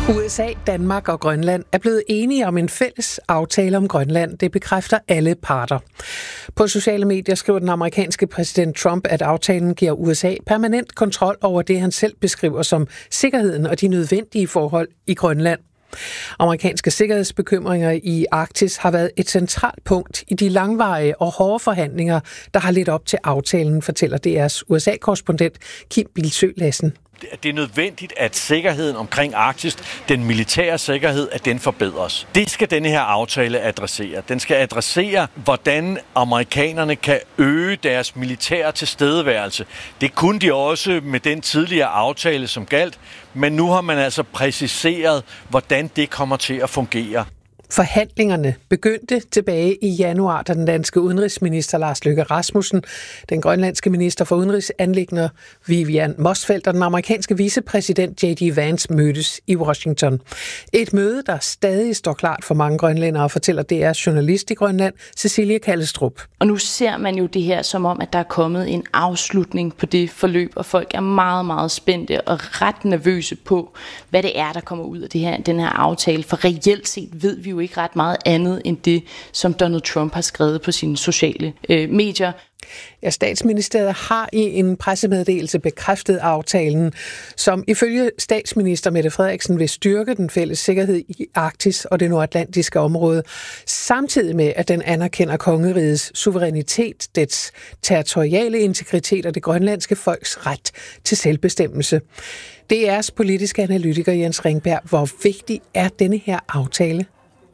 USA, Danmark og Grønland er blevet enige om en fælles aftale om Grønland. Det bekræfter alle parter. På sociale medier skriver den amerikanske præsident Trump, at aftalen giver USA permanent kontrol over det, han selv beskriver som sikkerheden og de nødvendige forhold i Grønland. Amerikanske sikkerhedsbekymringer i Arktis har været et centralt punkt i de langvarige og hårde forhandlinger, der har ledt op til aftalen, fortæller DR's USA-korrespondent Kim Bildsøe Lassen. Det er nødvendigt, at sikkerheden omkring Arktis, den militære sikkerhed, at den forbedres. Det skal denne her aftale adressere. Den skal adressere, hvordan amerikanerne kan øge deres militære tilstedeværelse. Det kunne de også med den tidligere aftale, som galt, men nu har man altså præciseret, hvordan det kommer til at fungere. Forhandlingerne begyndte tilbage i januar, da den danske udenrigsminister Lars Løkke Rasmussen, den grønlandske minister for udenrigsanliggender Vivian Motzfeldt og den amerikanske vicepræsident J.D. Vance mødtes i Washington. Et møde, der stadig står klart for mange grønlændere, fortæller DR's journalist i Grønland, Cecilie Kallestrup. Og nu ser man jo det her som om, at der er kommet en afslutning på det forløb, og folk er meget, meget spændte og ret nervøse på, hvad det er, der kommer ud af den her aftale. For reelt set ved vi jo ikke ret meget andet end det, som Donald Trump har skrevet på sine sociale medier. Ja, Statsministeriet har i en pressemeddelelse bekræftet aftalen, som ifølge statsminister Mette Frederiksen vil styrke den fælles sikkerhed i Arktis og det nordatlantiske område, samtidig med, at den anerkender kongerigets suverænitet, dets territoriale integritet og det grønlandske folks ret til selvbestemmelse. DR's politiske analytiker Jens Ringberg, hvor vigtig er denne her aftale?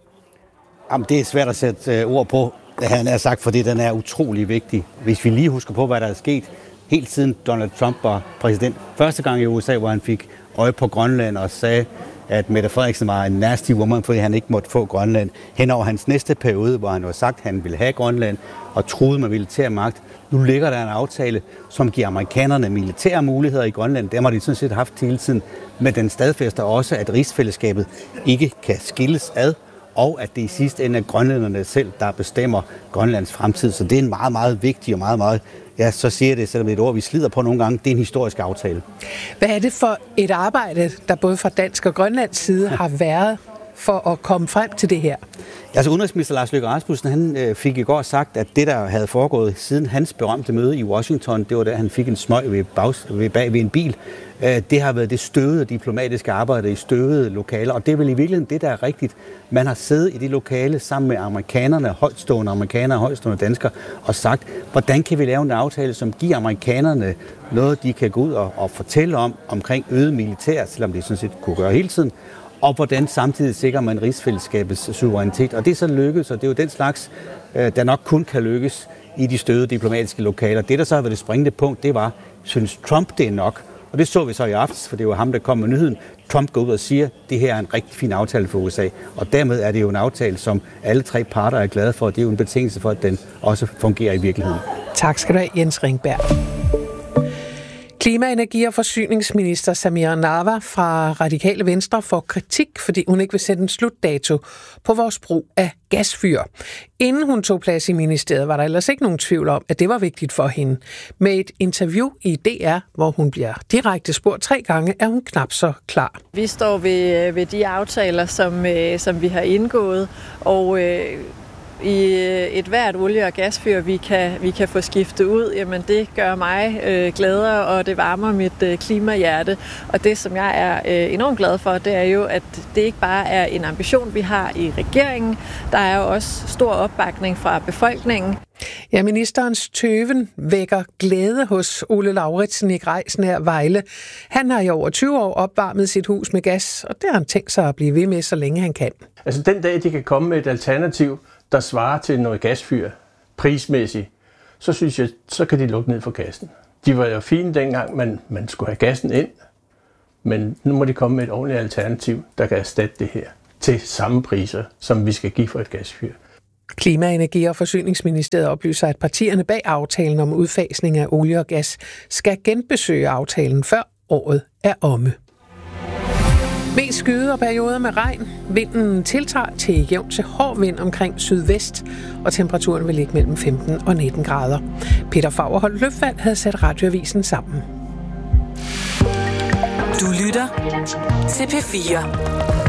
Jamen, det er svært at sætte ord på, han har sagt, fordi den er utrolig vigtig. Hvis vi lige husker på, hvad der er sket helt siden Donald Trump var præsident. Første gang i USA, hvor han fik øje på Grønland og sagde, at Mette Frederiksen var en nasty woman, fordi han ikke måtte få Grønland. Hen over hans næste periode, hvor han har sagt, at han ville have Grønland og truede med militær magt. Nu ligger der en aftale, som giver amerikanerne militære muligheder i Grønland. Det har de sådan set haft hele tiden. Men den stadfæster også, at rigsfællesskabet ikke kan skilles ad, og at det i sidste ende er grønlænderne selv, der bestemmer Grønlands fremtid. Så det er en meget, meget vigtig og meget, meget, ja, så siger det, selvom det er et ord, vi slider på nogle gange, det er en historisk aftale. Hvad er det for et arbejde, der både fra dansk og grønlandsk side har været for at komme frem til det her? Altså udenrigsminister Lars Løkke Rasmussen, han fik i går sagt, at det, der havde foregået siden hans berømte møde i Washington, det var da han fik en smøg bag ved en bil. Det har været det støvede diplomatiske arbejde i støvede lokaler, og det er vel i virkeligheden det, der er rigtigt. Man har siddet i det lokale sammen med amerikanerne, højtstående danskere, og sagt, hvordan kan vi lave en aftale, som giver amerikanerne noget, de kan gå ud og fortælle omkring øget militær, selvom de sådan set kunne gøre hele tiden, og hvordan samtidig sikrer man rigsfællesskabets suverænitet. Og det er så lykkedes, og det er jo den slags, der nok kun kan lykkes i de støvede diplomatiske lokaler. Det, der så har været det springende punkt, det var, synes Trump det er nok? Og det så vi så i aftes, for det var ham, der kom med nyheden. Trump går ud og siger, at det her er en rigtig fin aftale for USA. Og dermed er det jo en aftale, som alle tre parter er glade for. Det er jo en betingelse for, at den også fungerer i virkeligheden. Tak skal du have, Jens Ringberg. Klima-, energi- og forsyningsminister Samira Nawa fra Radikale Venstre får kritik, fordi hun ikke vil sætte en slutdato på vores brug af gasfyr. Inden hun tog plads i ministeriet, var der ellers ikke nogen tvivl om, at det var vigtigt for hende. Med et interview i DR, hvor hun bliver direkte spurgt 3 gange, er hun knap så klar. Vi står ved de aftaler, som vi har indgået, og i et hvert olie- og gasfyr, vi kan få skiftet ud, jamen det gør mig gladere, og det varmer mit klimahjerte. Og det, som jeg er enormt glad for, det er jo, at det ikke bare er en ambition, vi har i regeringen. Der er jo også stor opbakning fra befolkningen. Ja, ministerens tøven vækker glæde hos Ole Lauritsen i Grejsen her Vejle. Han har i over 20 år opvarmet sit hus med gas, og det har han tænkt sig at blive ved med, så længe han kan. Altså den dag, de kan komme med et alternativ, der svarer til noget gasfyr prismæssigt, så synes jeg, så kan de lukke ned for gassen. De var jo fine dengang, man skulle have gassen ind, men nu må de komme med et ordentligt alternativ, der kan erstatte det her til samme priser, som vi skal give for et gasfyr. Klima-, energi- og forsyningsministeriet oplyser, at partierne bag aftalen om udfasning af olie og gas skal genbesøge aftalen, før året er omme. Mest skyde og perioder med regn. Vinden tiltager til jævn til hård vind omkring sydvest, og temperaturen vil ligge mellem 15 og 19 grader. Peter Fagerholt Løfvald havde sat Radioavisen sammen. Du lytter til P4.